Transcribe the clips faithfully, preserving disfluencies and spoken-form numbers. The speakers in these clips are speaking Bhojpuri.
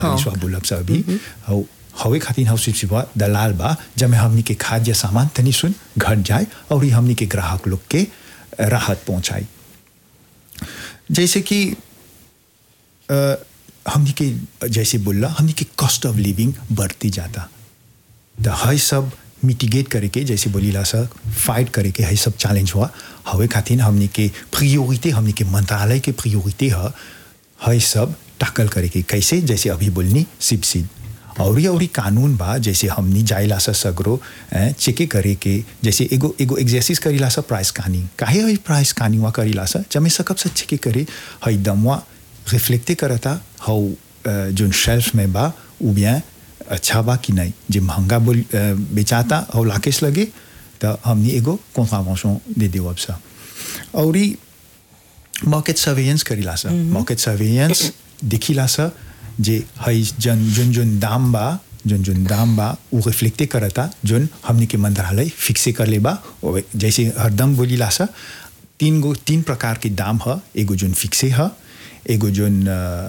हरीश्वा बुलब सा अभी हाउ हवे खातिर हाउ सिपसिपा दलाल बा जब हमनी के खाद्य सामान तनी सुन घट जाए और हमनी के ग्राहक लोग के राहत पहुंचाई जैसे कि हमनी के जैसे बोला हमनी के कॉस्ट ऑफ लिविंग बढ़ती जाता तो हाई सब मिटिगेट करके जैसे बोलीला सा फाइट करके हाई सब चैलेंज हुआ हवे खातिर हमनी के प्रायोरिटी हमनी के मंत्रालय के प्रायोरिटी है हाई सब टैकल करके कैसे जैसे अभी बोलनी सिपसिड और ये और कानून बा जैसे हमनी जाइला सा सगरो चेक करे के जैसे एगो एगो एक्सरसाइज करीला सा प्राइस कानी काहे है प्राइस कानीवा करीला सा जब मैं सकब से चेक करे है दमवा रिफ्लेक्ट करता हाउ जो शेल्फ में बा ou bien अच्छा बा कि नहीं जे महंगा बोल बेचाता और लाकेश लगे तो हमनी एगो कॉन्ट्रावेंशन दे देव सा और मार्केट सर्वेलेंस करीला सा मार्केट सर्वेलेंस देखिला सा जे हई जन जन जन दाम बा जन जन दाम बा वो रिफ्लेक्ट करता जन हमनी के मंत्रालय फिक्से कर ले बा जैसे हरदम बोलीला सा तीन गो तीन प्रकार के दाम है एगो जन फिक्से है एगो जन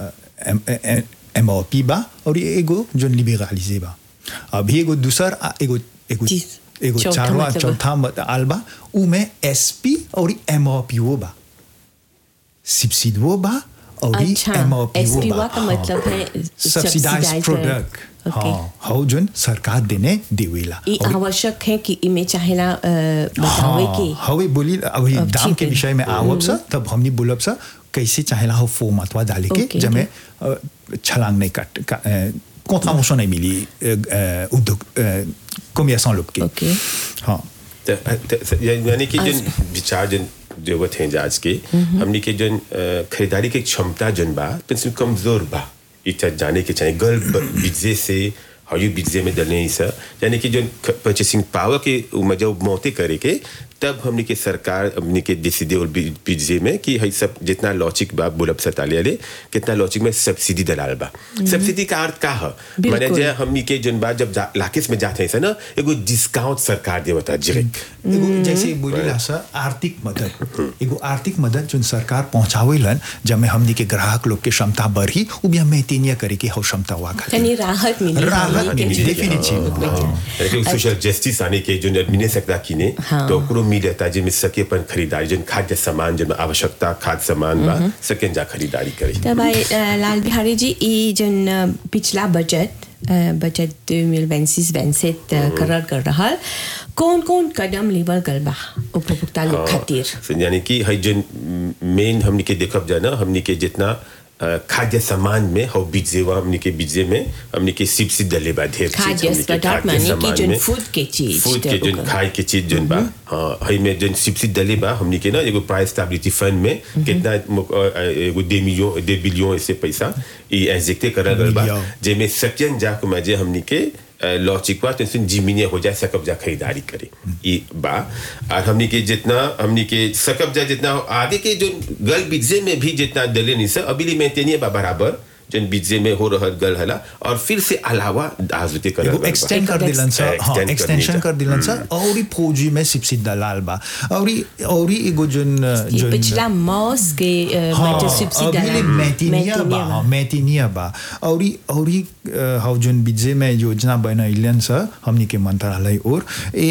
एम ओ पी बा और एगो जन लिबरलाइजे बा अभी एगो दूसर एगो एगो एगो चारवा चौथा आलबा उ में एस पी और एम ओ पी वो बा सब्सिडी वो बा और एम ओ पी वो बा का मतलब है सब्सिडाइज्ड प्रोडक्ट हाँ हाउ जन सरकार देने देवेला ये आवश्यक है कि इमे चाहेला बतावे के हवे बोली अभी दाम के विषय में आवब सा तब हमनी बोलब सा कैसे चाहेला हो फॉर्मेटवा डाले के जब मैं छलांग नहीं काट कॉन्ट्रावेंशन नहीं मिली उद्योग कॉमर्शियल लोग के हाँ यानी कि जन विचार जन जरूरत है आज के हमने के जन खरीदारी की क्षमता जन बा पेंसिल कमजोर बा इतना जाने के चाहिए गर्ल बिजनेस से हाउ बिजनेस में डलने सा यानी कि जन परचेसिंग पावर के मजा मोते करे के तब हमने के सरकार हमने के डिसीडे और बिजनेस में कि हई सब जितना लॉजिक बा बुलब सताले ले कितना लॉजिक में सब्सिडी दलाल बा सब्सिडी का अर्थ का है माने जे हमने के जन बा जब लाकेस में जाते हैं ना एगो डिस्काउंट सरकार देवता डायरेक्ट एगो जैसे बोलीला सा आर्थिक मदद एगो आर्थिक मदद जो सरकार पहुंचावेलन जब में हमने के ग्राहक लोग के क्षमता बढ़ी उ भी हमें तीनिया करे के हो क्षमता हुआ यानी राहत मिली राहत मिली डेफिनेटली सोशल जस्टिस आने के जो एडमिनिस्ट्रेटर किने तो ओकरो मिलता जिनमें सके अपन खरीदारी जन खाद्य सामान जन आवश्यकता खाद्य सामान बा सके जा खरीदारी करी तब लाल बिहारी जी ई जन पिछला बजट बजट दो हज़ार बाईस बाईस करार कर रहा कौन कौन कदम लेवल गल बा उपभोक्ता लोग खातिर यानी कि हई जन मेन हमनी के देखब जाना हमनी के जितना खाद्य सामान में हो बीजेवा हमनी के बीजे में हमनी के सब्सिडी दले बा ढेर चीज हमनी के खाद्य सामान में फूड के चीज फूड के जन खाए के चीज जन बा हां हई में जन सब्सिडी दले बा हमनी के ना एगो प्राइस स्टेबिलिटी फंड में कितना एगो दो मिलियन दो बिलियन ऐसे पैसा ई इंजेक्ट करल गल बा जे में सत्यन जा को मजे हमनी के लॉजिक बात टेंशन जिमिने हो जाए सकब जा खरीदारी करे ये बा और हमनी के जितना हमनी के सकब जा जितना आगे के जो गल बिजे में भी जितना दले नहीं सर अभी मेंटेनिए बा बराबर जन बिजे में हो रहा गल हला और फिर से अलावा दाजुते कर एक्सटेंड कर दिलन सर हां एक्सटेंशन कर दिलन सर और ई फौजी में सब्सिडी दलाल बा और ई और ई एगो जन जो पिछला मॉस के मतलब सब्सिडी अभी मेंटेनिया बा हां मेंटेनिया बा और ई और ई हाउ जन बिजे में योजना बनैलन सर हमनी के मंत्रालय और ए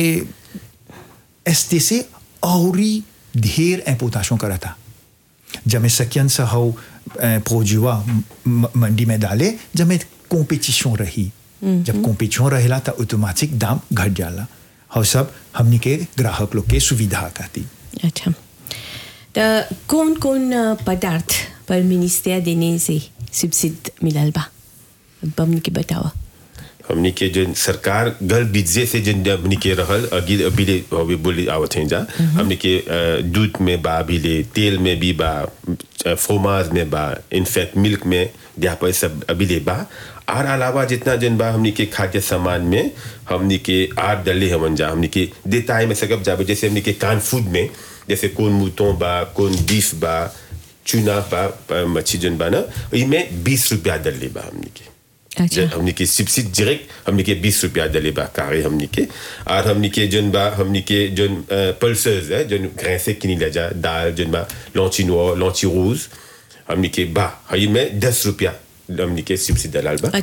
एसटीसी और ई ढेर इंपोर्टेशन करता जब मैं सकियन से हाउ प्रोजुआ मंडी में डाले जब में कंपटीशन रही जब कंपटीशन रहेला तो ऑटोमेटिक दाम घट जाला और सब हमनी के ग्राहक लोग के सुविधा खाती अच्छा तो कौन कौन पदार्थ पर मिनिस्टर देने से सब्सिडी मिलल बा हमनी के बताओ हमनी के जो सरकार गल बिजे से जिन हमनी के रहल अगी अभी अभी बोली आवत हैं जा हमनी के दूध में बा भी ले तेल में भी बा फ्रोमाज में बा इनफैक्ट मिल्क में दिया पर सब अभी ले बा और अलावा जितना जन बा हमनी के खाद्य सामान में हमनी के आठ डले हमन जा हमनी के देता है में सकब जाबे जैसे हमनी के कान फूड में जैसे कौन मूतों बा कौन बीफ बा चूना बा मच्छी जन बा ना इनमें बीस रुपया डले बा हमनी के अच्छा हमनी के सब्सिडी डायरेक्ट हमनी के बीस रुपया डले बा कार्य हमनी के और हमनी के जन बा हमनी के जन पल्सेस है जन ग्रेन से किनी ले जा दाल जन बा लौची नोर लौची रोज हमनी के बा हई में दस रुपया हमनी के सब्सिडी दलाल बा